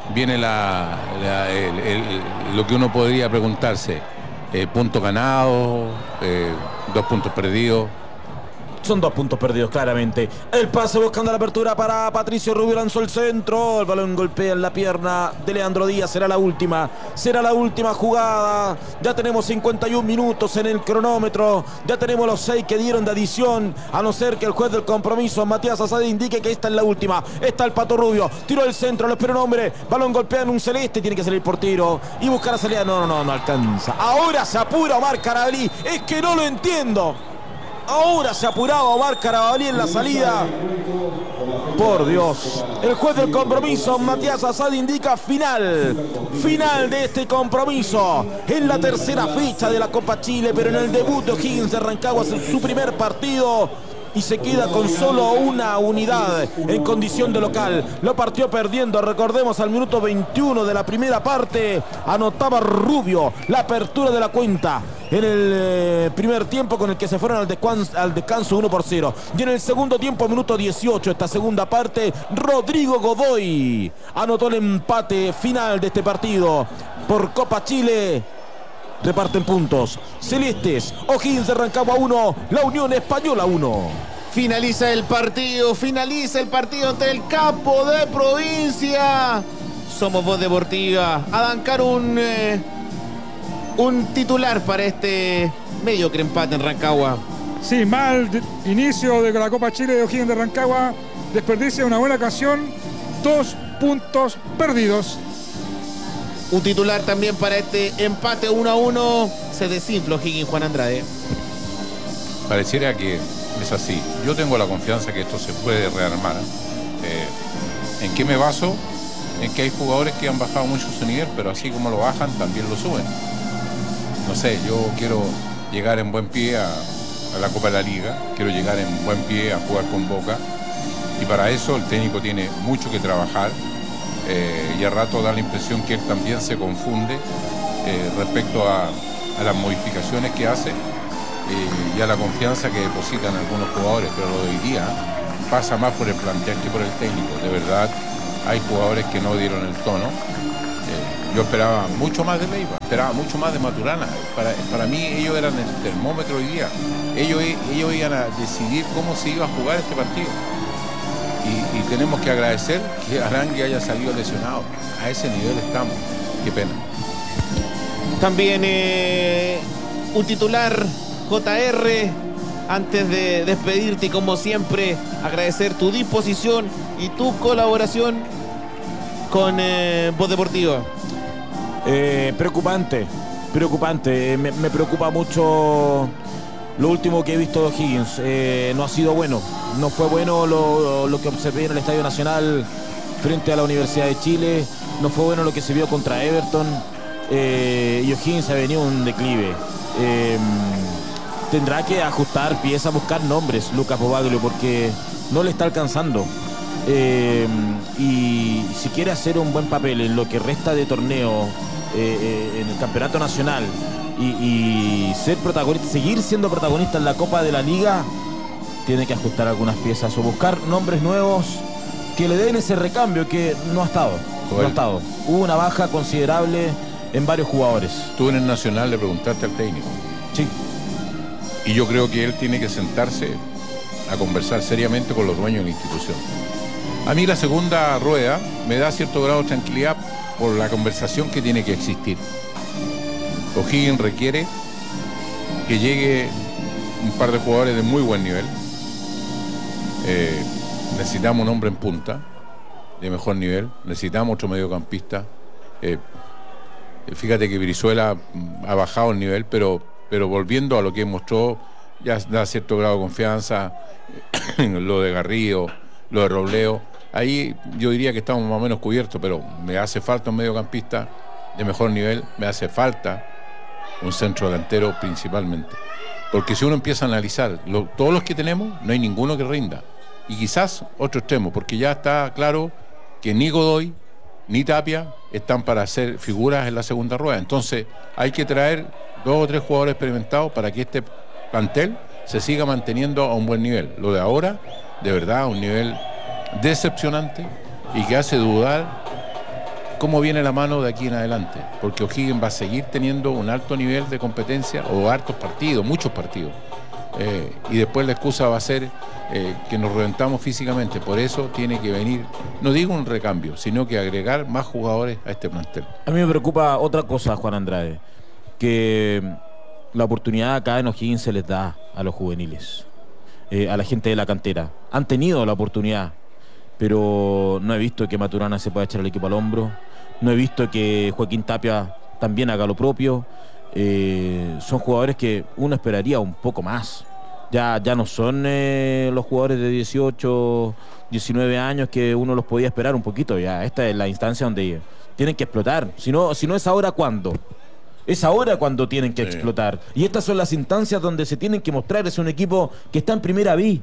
lo que uno podría preguntarse. Puntos ganados, 2 puntos perdidos. Son 2 puntos perdidos, claramente. El pase buscando la apertura para Patricio Rubio. Lanzó el centro. El balón golpea en la pierna de Leandro Díaz. Será la última jugada. Ya tenemos 51 minutos en el cronómetro. Ya tenemos los 6 que dieron de adición. A no ser que el juez del compromiso, Matías Asade, indique que esta es la última. Está el Pato Rubio. Tiró el centro. Lo espera un hombre. Balón golpea en un celeste. Tiene que salir por tiro. Y buscar a salida. No alcanza. Ahora se apura Omar Carabalí. Es que no lo entiendo. Ahora se apuraba Omar Carabalí en la salida. Por Dios. El juez del compromiso, Matías Asad, indica final de este compromiso. En la tercera fecha de la Copa Chile, pero en el debut de O'Higgins de Rancagua en su primer partido. Y se queda con solo una unidad en condición de local. Lo partió perdiendo, recordemos, al minuto 21 de la primera parte. Anotaba Rubio la apertura de la cuenta en el primer tiempo, con el que se fueron al descanso 1-0. Y en el segundo tiempo, minuto 18, esta segunda parte, Rodrigo Godoy anotó el empate final de este partido. Por Copa Chile reparten puntos celestes. O'Higgins de Rancagua 1, la Unión Española 1. Finaliza el partido ante el capo de provincia. Somos Voz Deportiva. A bancar un titular para este mediocre empate en Rancagua. Sí, mal inicio de la Copa Chile de O'Higgins de Rancagua. Desperdicia una buena ocasión. 2 puntos perdidos. Un titular también para este empate 1-1. Se desinfla O'Higgins, Juan Andrade. Pareciera que es así. Yo tengo la confianza que esto se puede rearmar. ¿En qué me baso? En que hay jugadores que han bajado mucho su nivel, pero así como lo bajan, también lo suben. No sé, yo quiero llegar en buen pie a la Copa de la Liga. Quiero llegar en buen pie a jugar con Boca. Y para eso el técnico tiene mucho que trabajar. y a rato da la impresión que él también se confunde respecto a las modificaciones que hace y a la confianza que depositan algunos jugadores, pero lo de hoy día pasa más por el plantel que por el técnico. De verdad, hay jugadores que no dieron el tono. Yo esperaba mucho más de Leiva, esperaba mucho más de Maturana. Para mí ellos eran el termómetro hoy día. Ellos iban a decidir cómo se iba a jugar este partido. Y tenemos que agradecer que Arangui haya salido lesionado. A ese nivel estamos. Qué pena. También un titular, JR, antes de despedirte y como siempre agradecer tu disposición y tu colaboración con Voz Deportiva. Preocupante. Me preocupa mucho lo último que he visto de O'Higgins. No ha sido bueno. No fue bueno lo que observé en el Estadio Nacional frente a la Universidad de Chile. No fue bueno lo que se vio contra Everton. Y O'Higgins ha venido un declive. Tendrá que ajustar piezas, buscar nombres Lucas Bobaglio, porque no le está alcanzando. Y si quiere hacer un buen papel en lo que resta de torneo en el campeonato nacional y ser protagonista, seguir siendo protagonista en la Copa de la Liga, tiene que ajustar algunas piezas o buscar nombres nuevos que le den ese recambio que no ha estado. Hubo una baja considerable en varios jugadores. Tú en el Nacional le preguntaste al técnico. Sí. Y yo creo que él tiene que sentarse a conversar seriamente con los dueños de la institución. A mí la segunda rueda me da cierto grado de tranquilidad por la conversación que tiene que existir. O'Higgins requiere que llegue un par de jugadores de muy buen nivel. Necesitamos un hombre en punta de mejor nivel. Necesitamos otro mediocampista. Fíjate que Brizuela ha bajado el nivel, pero volviendo a lo que mostró, ya da cierto grado de confianza. Lo de Garrido, lo de Robleo, ahí yo diría que estamos más o menos cubiertos, pero me hace falta un mediocampista de mejor nivel, me hace falta un centro delantero principalmente, porque si uno empieza a analizar todos los que tenemos, no hay ninguno que rinda, y quizás otro extremo, porque ya está claro que ni Godoy ni Tapia están para hacer figuras en la segunda rueda. Entonces hay que traer 2 o 3 jugadores experimentados para que este plantel se siga manteniendo a un buen nivel. Lo de ahora, de verdad, un nivel decepcionante y que hace dudar cómo viene la mano de aquí en adelante, porque O'Higgins va a seguir teniendo un alto nivel de competencia o hartos partidos, muchos partidos, y después la excusa va a ser que nos reventamos físicamente. Por eso tiene que venir, no digo un recambio, sino que agregar más jugadores a este plantel. A mí me preocupa otra cosa, Juan Andrade, que la oportunidad acá en O'Higgins se les da a los juveniles, a la gente de la cantera. Han tenido la oportunidad, pero no he visto que Maturana se pueda echar el equipo al hombro. No he visto que Joaquín Tapia también haga lo propio. Son jugadores que uno esperaría un poco más. Ya no son los jugadores de 18, 19 años que uno los podía esperar un poquito. Ya esta es la instancia donde tienen que explotar. Si no es ahora, ¿cuándo? Es ahora cuando tienen que explotar. Y estas son las instancias donde se tienen que mostrar. Es un equipo que está en primera B.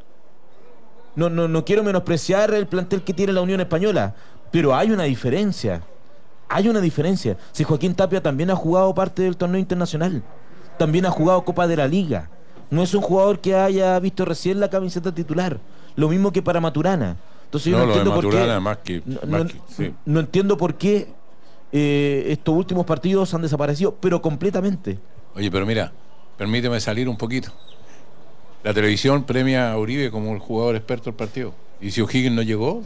No quiero menospreciar el plantel que tiene la Unión Española, pero hay una diferencia. Hay una diferencia. Si Joaquín Tapia también ha jugado parte del torneo internacional, también ha jugado Copa de la Liga. No es un jugador que haya visto recién la camiseta titular. Lo mismo que para Maturana. Entonces yo no entiendo por qué. No entiendo por qué estos últimos partidos han desaparecido, pero completamente. Oye, pero mira, permíteme salir un poquito. La televisión premia a Uribe como el jugador experto del partido. Y si O'Higgins no llegó,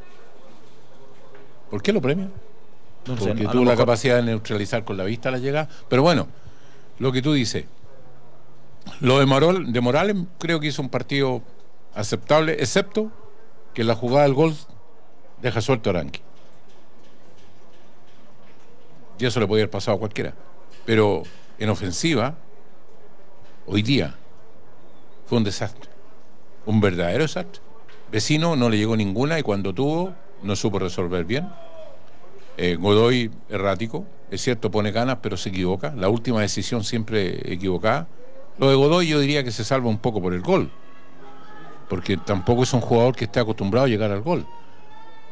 ¿por qué lo premian? No sé, porque tuvo la capacidad de neutralizar con la vista la llegada. Pero bueno, lo que tú dices, lo de Morales creo que hizo un partido aceptable, excepto que la jugada del gol deja suelto a Arangui. Y eso le podía haber pasado a cualquiera. Pero en ofensiva, hoy día, fue un desastre. Un verdadero desastre. Vecino no le llegó ninguna y cuando tuvo, no supo resolver bien. Godoy errático, es cierto, pone ganas, pero se equivoca. La última decisión siempre equivocada. Lo de Godoy yo diría que se salva un poco por el gol, porque tampoco es un jugador que esté acostumbrado a llegar al gol.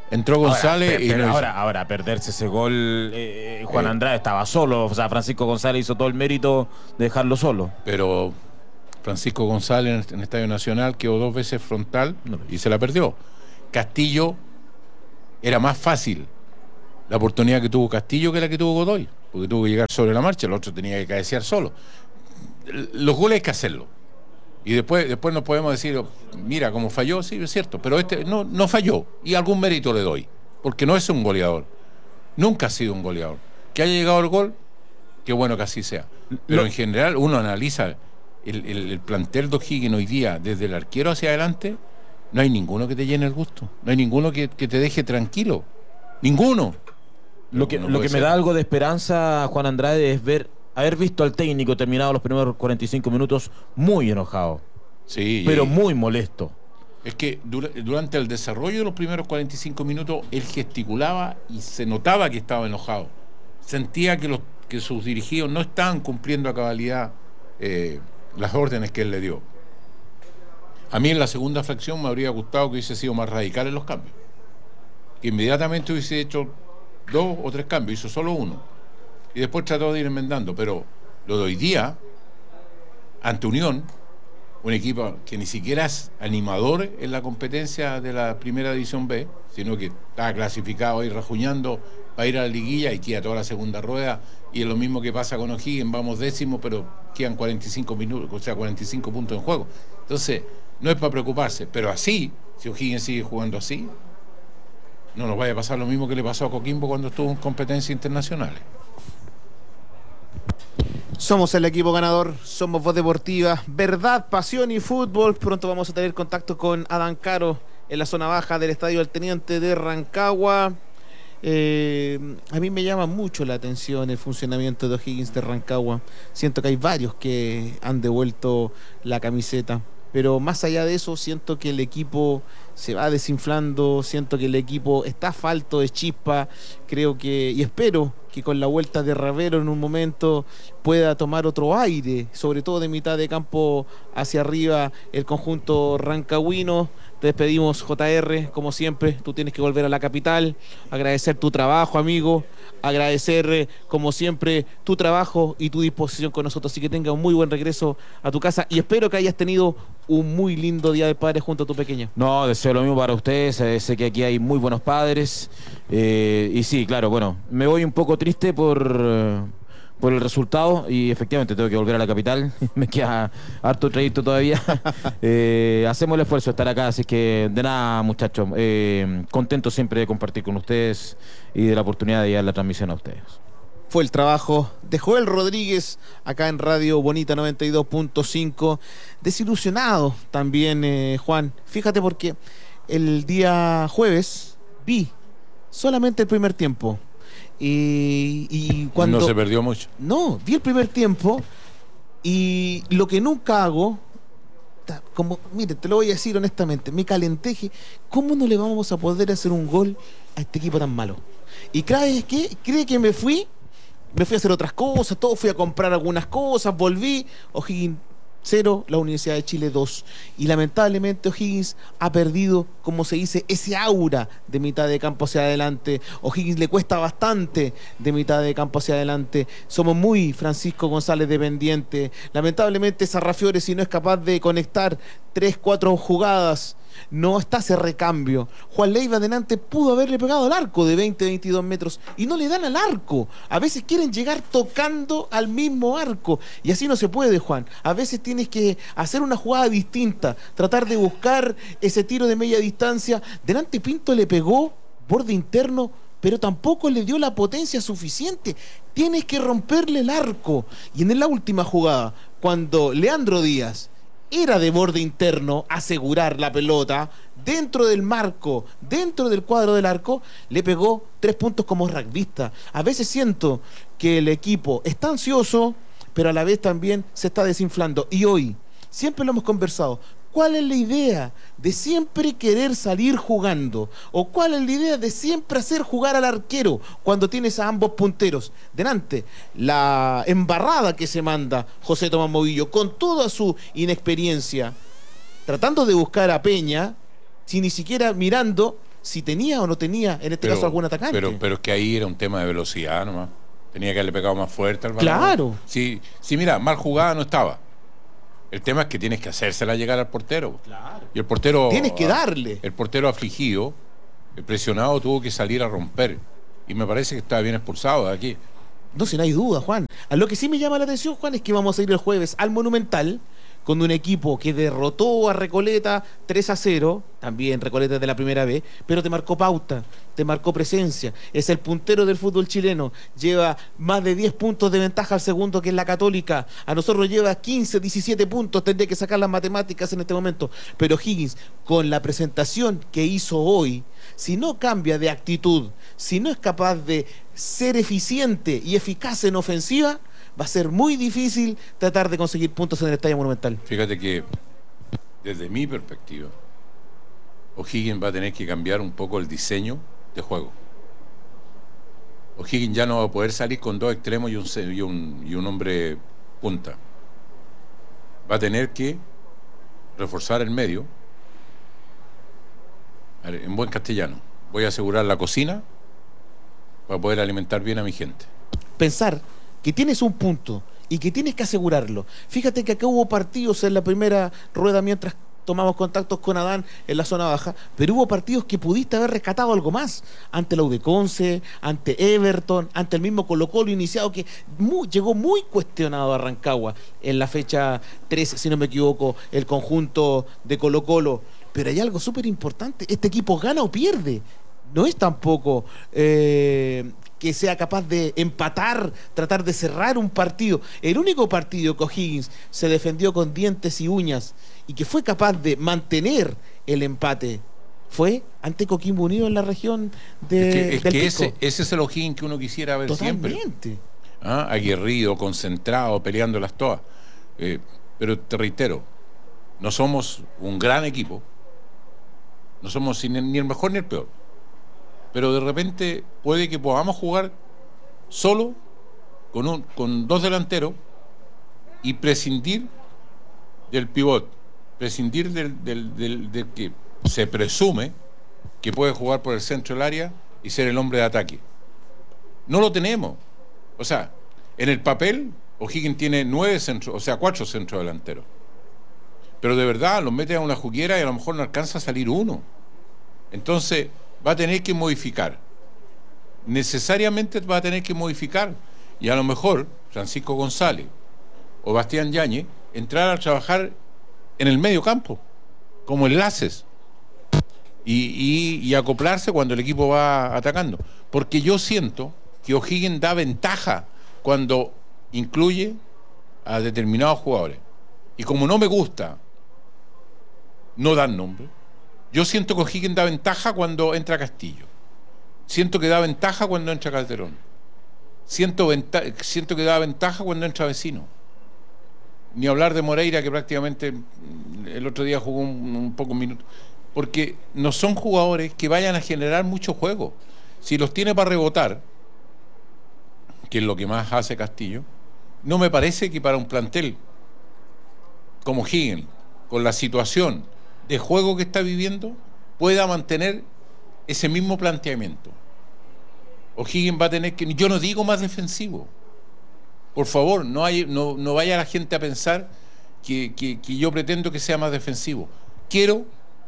Entró González y no hizo. Ahora, perderse ese gol, Juan Andrade estaba solo. O sea, Francisco González hizo todo el mérito de dejarlo solo. Pero Francisco González en el Estadio Nacional quedó 2 veces frontal y se la perdió. Castillo era más fácil la oportunidad que tuvo Castillo que la que tuvo Godoy, porque tuvo que llegar sobre la marcha, el otro tenía que cabecear solo. Los goles hay que hacerlo. Y después nos podemos decir, mira, cómo falló, sí, es cierto, pero este no falló, y algún mérito le doy, porque no es un goleador, nunca ha sido un goleador. Que haya llegado el gol, qué bueno que así sea. Pero en general uno analiza el plantel de O'Higgins hoy día, desde el arquero hacia adelante, no hay ninguno que te llene el gusto, no hay ninguno que te deje tranquilo, ninguno. Lo que me da algo de esperanza, Juan Andrade, es haber visto al técnico terminado los primeros 45 minutos muy enojado. Sí, pero muy molesto. Es que durante el desarrollo de los primeros 45 minutos él gesticulaba y se notaba que estaba enojado. Sentía que sus dirigidos no estaban cumpliendo a cabalidad las órdenes que él le dio. A mí en la segunda fracción me habría gustado que hubiese sido más radical en los cambios. Que inmediatamente hubiese hecho 2 o 3 cambios, hizo solo 1. Y después trató de ir enmendando, pero lo de hoy día, ante Unión, un equipo que ni siquiera es animador en la competencia de la primera división B, sino que está clasificado ahí rajuñando para ir a la liguilla y queda toda la segunda rueda, y es lo mismo que pasa con O'Higgins, vamos 10º, pero quedan 45 minutos, o sea, 45 puntos en juego. Entonces, no es para preocuparse, pero así, si O'Higgins sigue jugando así, no nos vaya a pasar lo mismo que le pasó a Coquimbo cuando estuvo en competencias internacionales. Somos el equipo ganador, somos Voz Deportiva, verdad, pasión y fútbol. Pronto vamos a tener contacto con Adán Caro en la zona baja del Estadio del Teniente de Rancagua. A mí me llama mucho la atención el funcionamiento de O'Higgins de Rancagua. Siento que hay varios que han devuelto la camiseta, pero más allá de eso siento que el equipo se va desinflando, siento que el equipo está falto de chispa. Creo que, y espero que con la vuelta de Ravero en un momento pueda tomar otro aire, sobre todo de mitad de campo hacia arriba el conjunto rancagüino. Te despedimos, JR, como siempre, tú tienes que volver a la capital, agradecer tu trabajo, amigo, agradecer, como siempre, tu trabajo y tu disposición con nosotros, así que tenga un muy buen regreso a tu casa y espero que hayas tenido un muy lindo Día de Padres junto a tu pequeña. No, deseo lo mismo para ustedes, sé que aquí hay muy buenos padres, y sí, claro, bueno, me voy un poco triste por el resultado y efectivamente tengo que volver a la capital, me queda harto trayecto todavía. Hacemos el esfuerzo de estar acá, así que de nada, muchachos, contento siempre de compartir con ustedes y de la oportunidad de llevar la transmisión a ustedes. Fue el trabajo de Joel Rodríguez acá en Radio Bonita 92.5. Desilusionado también, Juan, fíjate, porque el día jueves vi solamente el primer tiempo. Y cuando no se perdió mucho. No, vi el primer tiempo y lo que nunca hago, como, mire, te lo voy a decir honestamente, me calenté, dije, ¿cómo no le vamos a poder hacer un gol a este equipo tan malo? Y cree que me fui a hacer otras cosas, fui a comprar algunas cosas, volví, O'Higgins 0, la Universidad de Chile 2. Y lamentablemente O'Higgins ha perdido, como se dice, ese aura de mitad de campo hacia adelante. O'Higgins le cuesta bastante de mitad de campo hacia adelante. Somos muy Francisco González dependiente. Lamentablemente Sarrafiore, si no es capaz de conectar 3-4 jugadas, no está ese recambio. Juan Leiva adelante pudo haberle pegado al arco de 20-22 metros y no le dan al arco. A veces quieren llegar tocando al mismo arco y así no se puede, Juan. A veces tienes que hacer una jugada distinta, tratar de buscar ese tiro de media distancia. Delante Pinto le pegó borde interno, pero tampoco le dio la potencia suficiente. Tienes que romperle el arco. Y en la última jugada, cuando Leandro Díaz era de borde interno, asegurar la pelota dentro del marco, dentro del cuadro del arco, le pegó 3 puntos como rugbyista. A veces siento que el equipo está ansioso, pero a la vez también se está desinflando. Y hoy, siempre lo hemos conversado, ¿cuál es la idea de siempre querer salir jugando? ¿O cuál es la idea de siempre hacer jugar al arquero cuando tienes a ambos punteros? Delante, la embarrada que se manda José Tomás Movillo con toda su inexperiencia, tratando de buscar a Peña, sin ni siquiera mirando si tenía o no tenía, en este caso, algún atacante. Pero es que ahí era un tema de velocidad nomás. Tenía que haberle pegado más fuerte al balón. Claro. Sí, mira, mal jugada no estaba. El tema es que tienes que hacérsela llegar al portero. Claro. Y el portero... Tienes que darle. El portero afligido, presionado, tuvo que salir a romper. Y me parece que estaba bien expulsado de aquí. No, si no hay duda, Juan. A lo que sí me llama la atención, Juan, es que vamos a ir el jueves al Monumental con un equipo que derrotó a Recoleta 3-0, también Recoleta de la primera vez, pero te marcó pauta, te marcó presencia. Es el puntero del fútbol chileno. Lleva más de 10 puntos de ventaja al segundo, que es la Católica. A nosotros lleva 15, 17 puntos. Tendría que sacar las matemáticas en este momento. Pero Higgins, con la presentación que hizo hoy, si no cambia de actitud, si no es capaz de ser eficiente y eficaz en ofensiva, va a ser muy difícil tratar de conseguir puntos en el Estadio Monumental. Fíjate que, desde mi perspectiva, O'Higgins va a tener que cambiar un poco el diseño de juego. O'Higgins ya no va a poder salir con dos extremos y un hombre punta. Va a tener que reforzar el medio. En buen castellano, voy a asegurar la cocina para poder alimentar bien a mi gente. Pensar que tienes un punto y que tienes que asegurarlo. Fíjate que acá hubo partidos en la primera rueda mientras tomamos contactos con Adán en la zona baja, pero hubo partidos que pudiste haber rescatado algo más. Ante la U de Conce, ante Everton, ante el mismo Colo-Colo iniciado, que llegó muy cuestionado a Rancagua en la fecha 13, si no me equivoco, el conjunto de Colo-Colo. Pero hay algo súper importante: este equipo gana o pierde. No es tampoco que sea capaz de empatar, tratar de cerrar un partido. El único partido que O'Higgins se defendió con dientes y uñas y que fue capaz de mantener el empate fue ante Coquimbo Unido en la región del Pico. Ese es el O'Higgins que uno quisiera ver. Totalmente. Siempre. Aguerrido, concentrado, peleándolas todas. Pero te reitero, no somos un gran equipo, no somos ni el mejor ni el peor, pero de repente puede que podamos jugar solo con dos delanteros y prescindir del pivot, prescindir del que se presume que puede jugar por el centro del área y ser el hombre de ataque. No lo tenemos. O sea, en el papel O'Higgins tiene 4 centros delanteros, pero de verdad los mete a una juguera y a lo mejor no alcanza a salir uno. Entonces va a tener que modificar, necesariamente va a tener que modificar, y a lo mejor Francisco González o Bastián Yáñez entrar a trabajar en el medio campo como enlaces y acoplarse cuando el equipo va atacando, porque yo siento que O'Higgins da ventaja cuando incluye a determinados jugadores, y como no me gusta no dar nombre, yo siento que O'Higgins da ventaja cuando entra Castillo. Siento que da ventaja cuando entra Calderón. Siento que da ventaja cuando entra Vecino. Ni hablar de Moreira, que prácticamente el otro día jugó un poco minuto. Porque no son jugadores que vayan a generar mucho juego. Si los tiene para rebotar, que es lo que más hace Castillo, no me parece que para un plantel como O'Higgins, con la situación de juego que está viviendo, pueda mantener ese mismo planteamiento. O'Higgins va a tener que, yo no digo más defensivo, por favor, no vaya la gente a pensar que yo pretendo que sea más defensivo. Quiero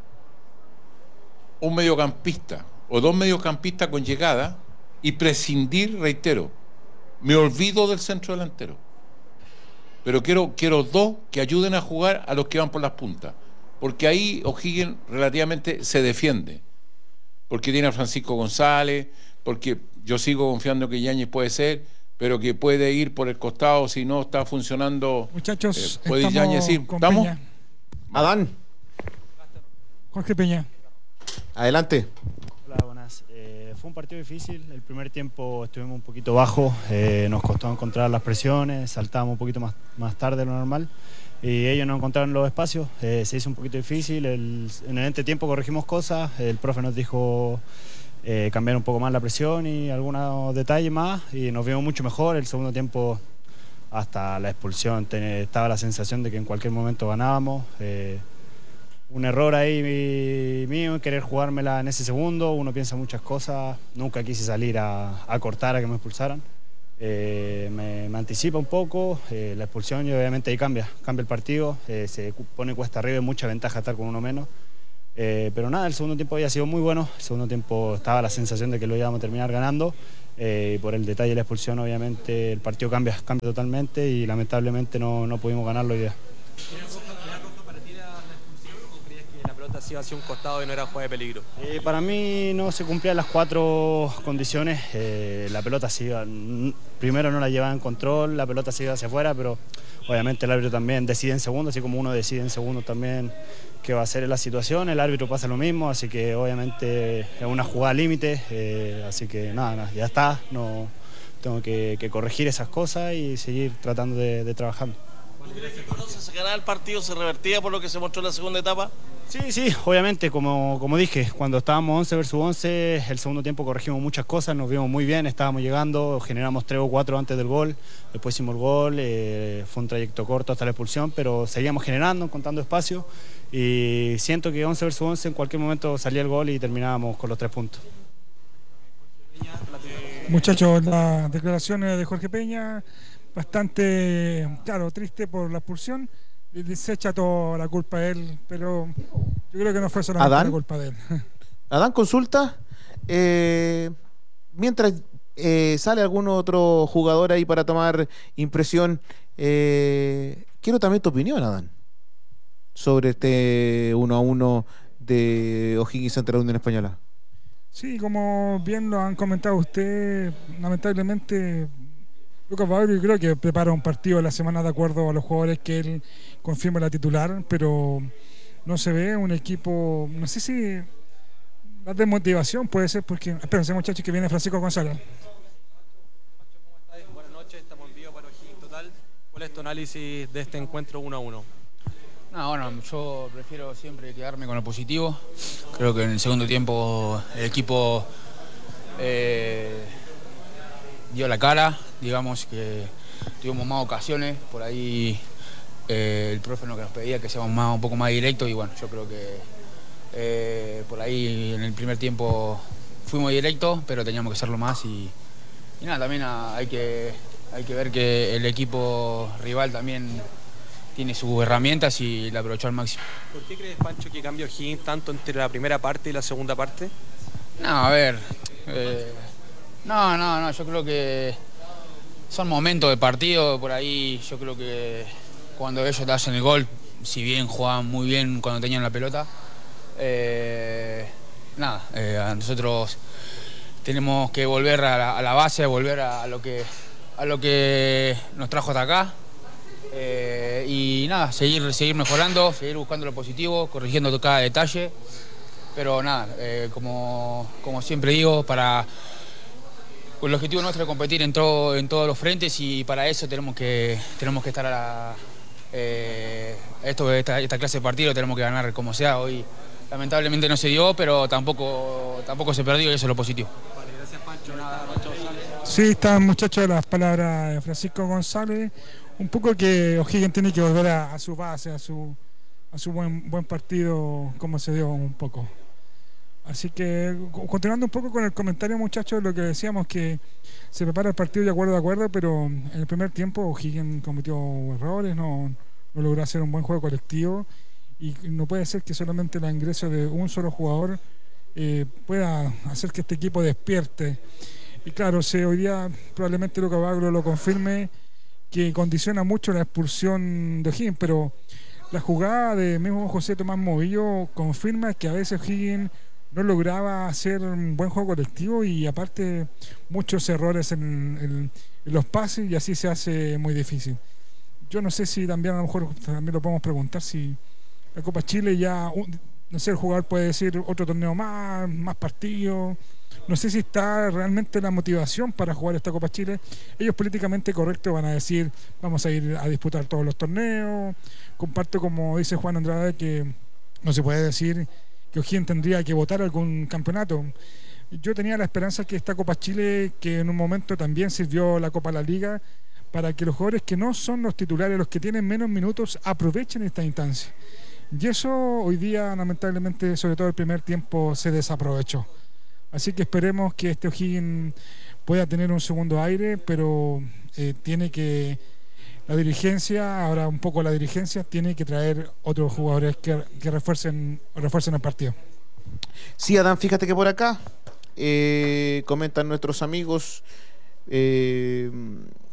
un mediocampista o dos mediocampistas con llegada y prescindir, reitero, me olvido del centro delantero, pero quiero dos que ayuden a jugar a los que van por las puntas, porque ahí O'Higgins relativamente se defiende, porque tiene a Francisco González, porque yo sigo confiando que Yáñez puede ser, pero que puede ir por el costado si no está funcionando. Muchachos, puede Yáñez ir. ¿Estamos? Peña. Adán, Jorge Peña. adelante. Hola, buenas. Fue un partido difícil. El primer tiempo estuvimos un poquito bajo, nos costó encontrar las presiones, saltábamos un poquito más tarde de lo normal y ellos no encontraron los espacios. Se hizo un poquito difícil. En el entretiempo corregimos cosas, el profe nos dijo cambiar un poco más la presión y algunos detalles más, y nos vimos mucho mejor. El segundo tiempo, hasta la expulsión, estaba la sensación de que en cualquier momento ganábamos. un error ahí mío en querer jugármela en ese segundo. Uno piensa muchas cosas, nunca quise salir a cortar a que me expulsaran. Me anticipa un poco la expulsión y obviamente ahí cambia el partido, se pone cuesta arriba y mucha ventaja estar con uno menos. Pero nada, el segundo tiempo había sido muy bueno, el segundo tiempo estaba la sensación de que lo íbamos a terminar ganando. Por el detalle de la expulsión obviamente el partido cambia totalmente y lamentablemente no pudimos ganarlo hoy día. ¿Era roja para ti la expulsión o creías que la pelota se iba hacia un costado y no era jugada de peligro? Para mí no se cumplían las 4 condiciones. La pelota se iba, primero no la llevaba en control, la pelota se iba hacia afuera, pero obviamente el árbitro también decide en segundo, así como uno decide en segundo también qué va a hacer en la situación. El árbitro pasa lo mismo, así que obviamente es una jugada límite, así que nada, ya está, no, tengo que corregir esas cosas y seguir tratando de trabajar. ¿Tú crees que cuando se ganaba el partido se revertía por lo que se mostró en la segunda etapa? Sí, obviamente, como dije, cuando estábamos 11 versus 11, el segundo tiempo corregimos muchas cosas, nos vimos muy bien, estábamos llegando, generamos 3 o 4 antes del gol, después hicimos el gol, fue un trayecto corto hasta la expulsión, pero seguíamos generando, encontrando espacio y siento que 11 versus 11 en cualquier momento salía el gol y terminábamos con los 3 puntos. Muchachos, las declaraciones de Jorge Peña, bastante, claro, triste por la expulsión. Se echa toda la culpa a él, pero yo creo que no fue solamente la culpa de él. Adán, consulta. Mientras sale algún otro jugador ahí para tomar impresión, quiero también tu opinión, Adán, sobre este 1-1 de O'Higgins ante la Unión Española. Sí, como bien lo han comentado ustedes, lamentablemente Lucas Baglio creo que prepara un partido la semana de acuerdo a los jugadores que él confirma la titular, pero no se ve un equipo, no sé si la desmotivación puede ser porque, espérense muchachos que viene Francisco González. ¿Cómo estás? Buenas noches, estamos en vivo para O'Higgins Total. ¿Cuál es tu análisis de este encuentro 1-1? No, bueno, yo prefiero siempre quedarme con lo positivo. Creo que en el segundo tiempo el equipo dio la cara, digamos que tuvimos más ocasiones, por ahí el profe nos pedía que seamos un poco más directos y bueno, yo creo que por ahí en el primer tiempo fuimos directos, pero teníamos que hacerlo más y nada, también hay que ver que el equipo rival también tiene sus herramientas y la aprovechó al máximo. ¿Por qué crees, Pancho, que cambió O'Higgins tanto entre la primera parte y la segunda parte? No, a ver, no, yo creo que son momentos de partido, por ahí yo creo que cuando ellos te hacen el gol, si bien jugaban muy bien cuando tenían la pelota, nosotros tenemos que volver a la base, volver a lo que nos trajo hasta acá. Y nada, seguir mejorando, seguir buscando lo positivo, corrigiendo cada detalle, pero nada, como siempre digo, el objetivo nuestro es competir en todos los frentes y para eso tenemos que estar esta clase de partido tenemos que ganar como sea. Hoy lamentablemente no se dio, pero tampoco se perdió y eso es lo positivo. Vale, gracias, Pancho. Sí, están muchachos las palabras de Francisco González. Un poco que O'Higgins tiene que volver a su base, a su buen partido, como se dio un poco. Así que, continuando un poco con el comentario, muchachos, lo que decíamos que se prepara el partido de acuerdo, pero en el primer tiempo O'Higgins cometió errores, no logró hacer un buen juego colectivo y no puede ser que solamente el ingreso de un solo jugador pueda hacer que este equipo despierte. Y claro, hoy día probablemente Lucas Baglio lo confirme, que condiciona mucho la expulsión de O'Higgins, pero la jugada de mismo José Tomás Movillo confirma que a veces O'Higgins no lograba hacer un buen juego colectivo y aparte muchos errores en los pases y así se hace muy difícil. Yo no sé si también a lo mejor también lo podemos preguntar si la Copa Chile ya, no sé, el jugador puede decir otro torneo más partidos. No sé si está realmente la motivación para jugar esta Copa Chile. Ellos políticamente correctos van a decir vamos a ir a disputar todos los torneos. Comparto como dice Juan Andrade que no se puede decir que O'Higgins tendría que votar algún campeonato. Yo tenía la esperanza que esta Copa Chile, que en un momento también sirvió la Copa La Liga, para que los jugadores que no son los titulares, los que tienen menos minutos, aprovechen esta instancia. Y eso hoy día, lamentablemente, sobre todo el primer tiempo, se desaprovechó. Así que esperemos que este O'Higgins pueda tener un segundo aire, pero tiene que la dirigencia, ahora un poco la dirigencia, tiene que traer otros jugadores que refuercen el partido. Sí, Adán, fíjate que por acá comentan nuestros amigos